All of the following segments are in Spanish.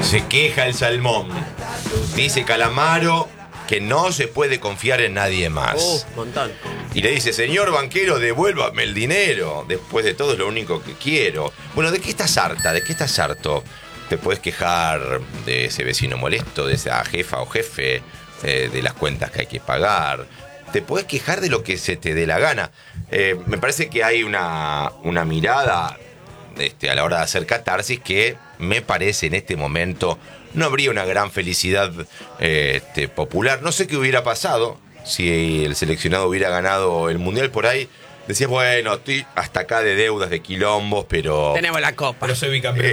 Se queja el salmón. Dice Calamaro que no se puede confiar en nadie más. Montón. Y le dice, señor banquero, devuélvame el dinero. Después de todo es lo único que quiero. Bueno, ¿de qué estás harta? ¿De qué estás harto? Te puedes quejar de ese vecino molesto, de esa jefa o jefe, de las cuentas que hay que pagar. Te puedes quejar de lo que se te dé la gana. Me parece que hay una mirada a la hora de hacer catarsis que me parece en este momento no habría una gran felicidad popular. No sé qué hubiera pasado si el seleccionado hubiera ganado el Mundial por ahí. Decías, bueno, estoy hasta acá de deudas, de quilombos, pero... Tenemos la copa. Pero soy bicampeón.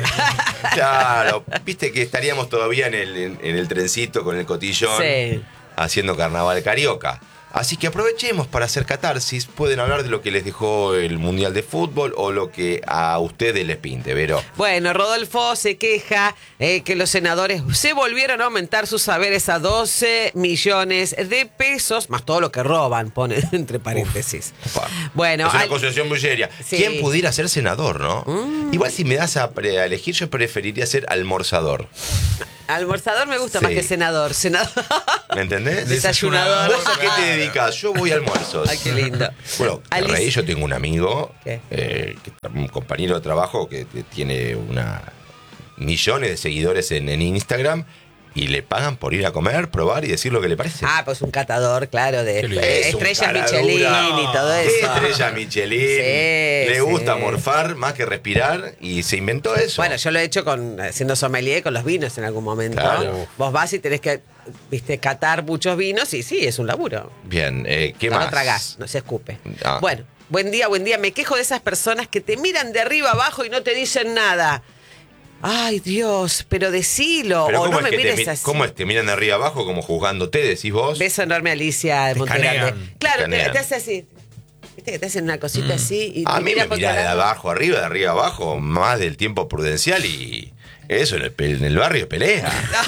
Claro, viste que estaríamos todavía en el trencito con el cotillón, Sí. haciendo carnaval carioca. Así que aprovechemos para hacer catarsis. Pueden hablar de lo que les dejó el Mundial de Fútbol o lo que a ustedes les pinte, Vero. Bueno, Rodolfo se queja que los senadores se volvieron a aumentar sus saberes a 12 millones de pesos, más todo lo que roban, pone entre paréntesis. Bueno, es una acusación muy seria. Sí. ¿Quién pudiera ser senador, no? Igual si me das a elegir, yo preferiría ser almorzador. Almorzador me gusta Sí. más que senador. ¿Me entendés? Desayunador. ¿Vos a qué te dedicas? Yo voy a almuerzos. Ay, qué lindo. Bueno, Alicia. reí, yo tengo un amigo, ¿Qué? un compañero de trabajo que tiene millones de seguidores en Instagram y le pagan por ir a comer, probar y decir lo que le parece. Ah, pues un catador, claro, de Qué lindo. Es un estrellas caradura. Michelin y todo eso. Estrella Michelin, Sí, le gusta sí. morfar más que respirar y se inventó eso. Bueno, yo lo he hecho siendo sommelier con los vinos en algún momento. Claro. Vos vas y tenés que, catar muchos vinos y sí, es un laburo. Bien, ¿qué No más? tragás, no se escupe. Ah. Bueno, buen día. Me quejo de esas personas que te miran de arriba abajo y no te dicen nada. Ay, Dios, pero decilo. Pero O ¿cómo no es me que mires así. ¿Cómo es? ¿Te miran de arriba abajo como juzgándote, decís vos? Beso enorme a Alicia de Te Montegrande. escanean. Claro, Escanean. te hace así. Viste que te hacen una cosita así y A te mí me miras por mirá otro de lado. abajo arriba, de arriba abajo, más del tiempo prudencial y eso en el barrio pelea.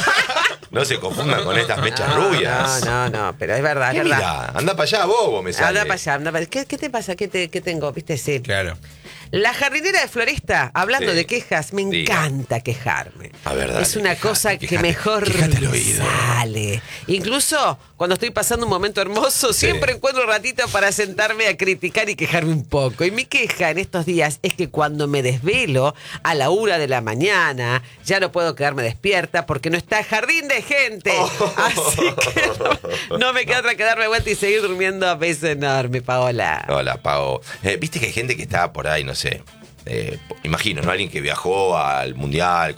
No se confundan con estas mechas rubias. No, pero es verdad, ¿Qué es verdad. mirá? Anda para allá, bobo, me sale. Anda para allá, anda para allá. ¿Qué te pasa? ¿Qué tengo? ¿Viste? Sí. Claro. La jardinera de Floresta, hablando Sí. de quejas, me Diga. encanta quejarme. A ver, dale, es una quejate, cosa que quejate, mejor quejate al oído. sale. Incluso cuando estoy pasando un momento hermoso, Sí. siempre encuentro un ratito para sentarme a criticar y quejarme un poco. Y mi queja en estos días es que cuando me desvelo a la 1 de la mañana, ya no puedo quedarme despierta porque no está jardín de gente. Así que no me queda otra que darme vuelta y seguir durmiendo. Beso enorme, Paola. Hola, Pau. Viste que hay gente que está por ahí, no sé. Imagino, ¿no? Alguien que viajó al mundial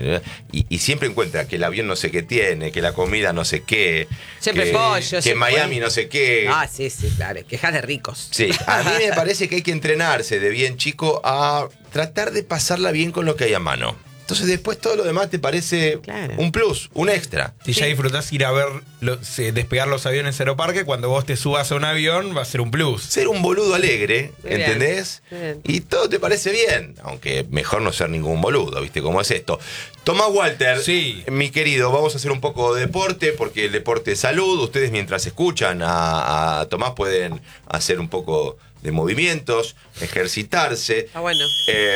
y siempre encuentra que el avión no sé qué tiene, que la comida no sé qué. Siempre que, pollo, Que siempre en Miami no sé qué. Ah, sí, claro. Quejas de ricos. Sí, a mí me parece que hay que entrenarse de bien chico a tratar de pasarla bien con lo que hay a mano. Entonces después todo lo demás te parece Claro. un plus, un extra. Si ya disfrutás ir a ver despegar los aviones Aeroparque, cuando vos te subas a un avión va a ser un plus. Ser un boludo alegre, Muy bien, ¿entendés? muy bien. Y todo te parece bien, aunque mejor no ser ningún boludo, ¿viste cómo es esto? Tomás Walter, Sí. mi querido, vamos a hacer un poco de deporte, porque el deporte es salud. Ustedes mientras escuchan a Tomás pueden hacer un poco de movimientos, ejercitarse. Ah, bueno.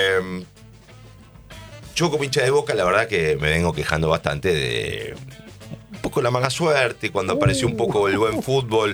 Yo como hincha de Boca, la verdad que me vengo quejando bastante de un poco la mala suerte, cuando apareció un poco el buen fútbol,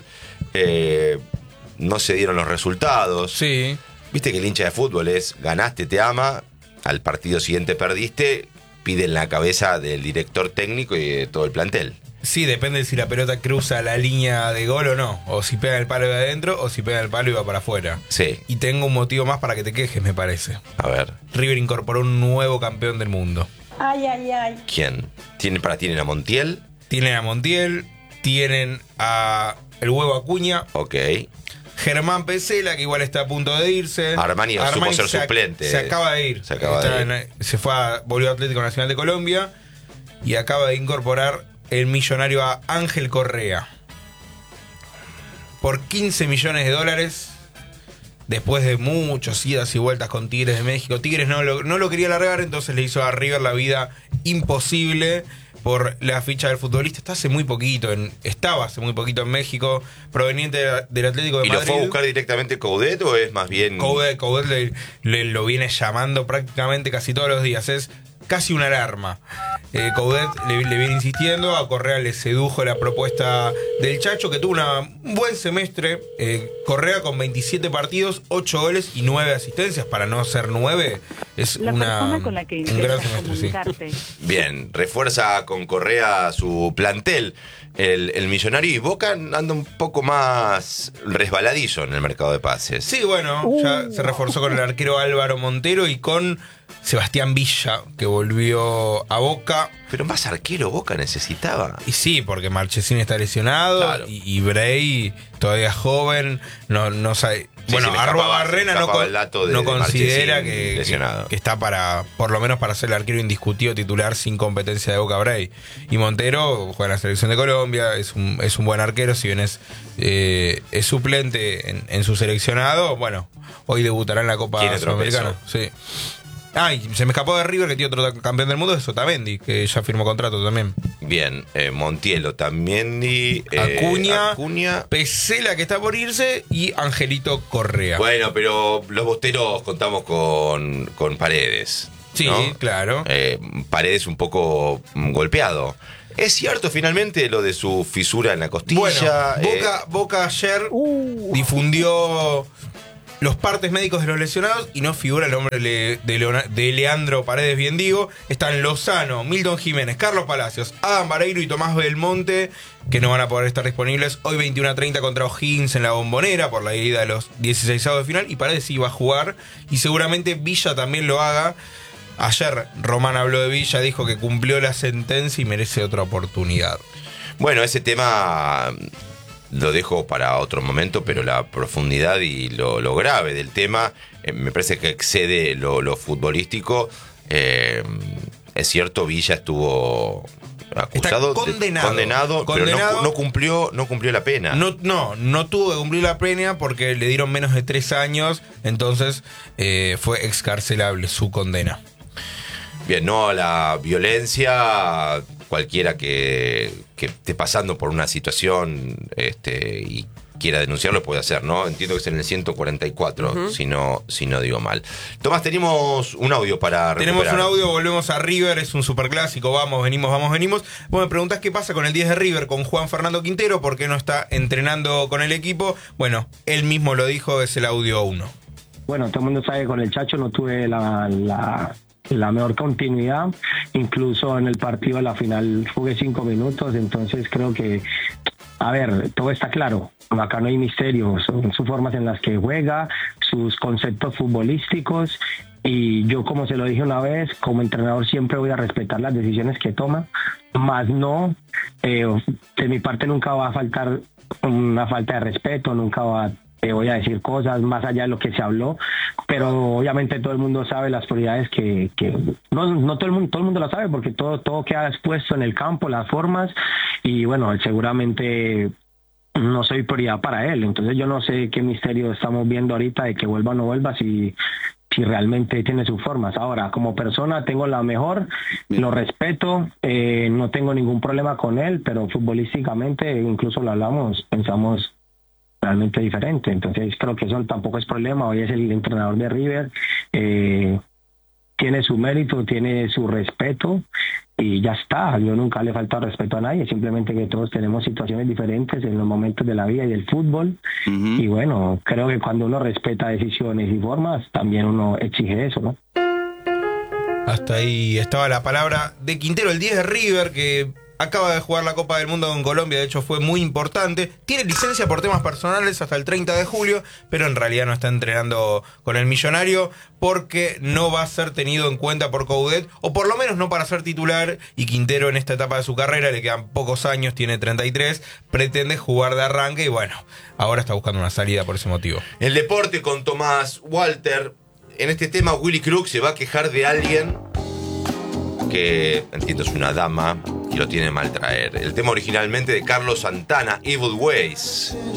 no se dieron los resultados. Sí. Viste que el hincha de fútbol es ganaste, te ama, al partido siguiente perdiste, piden la cabeza del director técnico y de todo el plantel. Sí, depende de si la pelota cruza la línea de gol o no. O si pega el palo de adentro o si pega el palo y va para afuera. Sí, Y tengo un motivo más para que te quejes, me parece. a ver, River incorporó un nuevo campeón del mundo. Ay, ay, ay. ¿quién? ¿Tienen a Montiel? Tienen a Montiel, tienen a el Huevo Acuña, Ok. Germán Pesela, que igual está a punto de irse. Armani supo ser suplente. Se acaba de ir. Se acaba de ir. Se volvió a Atlético Nacional de Colombia y acaba de incorporar el millonario a Ángel Correa. Por 15 millones de dólares, después de muchos idas y vueltas con Tigres de México. Tigres no lo quería largar, entonces le hizo a River la vida imposible por la ficha del futbolista. Estaba hace muy poquito en México, proveniente del Atlético de ¿Y Madrid. lo fue a buscar directamente Coudet o es más bien...? Coudet lo viene llamando prácticamente casi todos los días. Es casi una alarma. Coudet le viene insistiendo, a Correa le sedujo la propuesta del Chacho, que tuvo un buen semestre. Correa con 27 partidos, 8 goles y 9 asistencias, para no ser 9, es la persona con la que un gran semestre, comunicarte. Bien, refuerza con Correa su plantel. El Millonario, y Boca anda un poco más resbaladizo en el mercado de pases. Sí, bueno, ya se reforzó con el arquero Álvaro Montero y con Sebastián Villa, que volvió a Boca. Pero más arquero Boca necesitaba. Y sí, porque Marchesín está lesionado, Claro. y Bray todavía joven, no sabe. Sí, Bueno, se me Arroba escapaba- Barrena se me no, escapaba el dato de considera Marchesín lesionado. que está para, por lo menos para ser el arquero indiscutido titular sin competencia de Boca Bray. Y Montero juega en la selección de Colombia, es un buen arquero, si bien es suplente en su seleccionado. Bueno, hoy debutará en la Copa Tiene otro Sudamericana. Sí. Y se me escapó de River, que tiene otro campeón del mundo, es Otamendi, que ya firmó contrato también. Bien, Montielo también. Acuña, Pesela, que está por irse, y Angelito Correa. Bueno, pero los bosteros contamos con Paredes. Sí, ¿no? claro. Paredes un poco golpeado. ¿Es cierto finalmente lo de su fisura en la costilla? Bueno, Boca ayer difundió los partes médicos de los lesionados y no figura el nombre de Leandro Paredes, bien digo. Están Lozano, Milton Jiménez, Carlos Palacios, Adam Vareiro y Tomás Belmonte, que no van a poder estar disponibles hoy 21:30 contra O'Higgins en la Bombonera por la ida de los 16avos de final, y Paredes iba a jugar y seguramente Villa también lo haga. Ayer Román habló de Villa, dijo que cumplió la sentencia y merece otra oportunidad. Bueno, ese tema lo dejo para otro momento, pero la profundidad y lo grave del tema me parece que excede lo futbolístico. Es cierto, Villa estuvo acusado, Está condenado. pero no cumplió la pena. No tuvo que cumplir la pena porque le dieron menos de 3 años, entonces fue excarcelable su condena. Bien, no a la violencia. Cualquiera que esté pasando por una situación y quiera denunciarlo puede hacer, ¿no? Entiendo que es en el 144, si no digo mal. Tomás, tenemos un audio para recuperar. Tenemos un audio, volvemos a River, es un superclásico, vamos, venimos. Vos me preguntás qué pasa con el 10 de River, con Juan Fernando Quintero, por qué no está entrenando con el equipo. Bueno, él mismo lo dijo, es el audio 1. Bueno, todo el mundo sabe que con el Chacho no tuve la mejor continuidad, incluso en el partido de la final jugué 5 minutos, entonces creo que, a ver, todo está claro, acá no hay misterio, son sus formas en las que juega, sus conceptos futbolísticos, y yo, como se lo dije una vez, como entrenador siempre voy a respetar las decisiones que toma, más no, de mi parte nunca va a faltar una falta de respeto, nunca voy a decir cosas más allá de lo que se habló, pero obviamente todo el mundo sabe las prioridades que no todo el mundo lo sabe, porque todo queda expuesto en el campo, las formas, y bueno, seguramente no soy prioridad para él, entonces yo no sé qué misterio estamos viendo ahorita de que vuelva o no vuelva, si realmente tiene sus formas. Ahora, como persona tengo la mejor, lo respeto, no tengo ningún problema con él, pero futbolísticamente, incluso lo hablamos, pensamos realmente diferente, entonces creo que eso tampoco es problema. Hoy es el entrenador de River, tiene su mérito, tiene su respeto y ya está. Yo nunca le he faltado respeto a nadie, simplemente que todos tenemos situaciones diferentes en los momentos de la vida y del fútbol, y bueno, creo que cuando uno respeta decisiones y formas, también uno exige eso, ¿no? Hasta ahí estaba la palabra de Quintero, el 10 de River, que acaba de jugar la Copa del Mundo con Colombia, de hecho fue muy importante. Tiene licencia por temas personales hasta el 30 de julio, pero en realidad no está entrenando con el Millonario porque no va a ser tenido en cuenta por Coudet, o por lo menos no para ser titular, y Quintero en esta etapa de su carrera, le quedan pocos años, tiene 33, pretende jugar de arranque y bueno, ahora está buscando una salida por ese motivo. El deporte con Tomás Walter. En este tema Willy Crook se va a quejar de alguien que, entiendo, es una dama y lo tiene mal traer. El tema originalmente de Carlos Santana, Evil Ways.